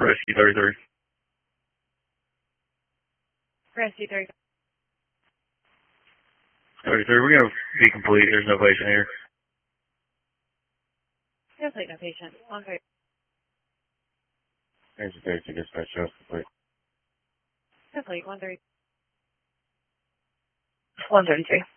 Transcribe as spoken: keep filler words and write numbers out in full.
Rescue thirty-three. Rescue thirty-three. thirty-three, we're going to be complete. There's no patient here. Complete, no patient. one thirty. There's a thirty-two dispatch, show us complete. Complete, one thirty. one thirty-three.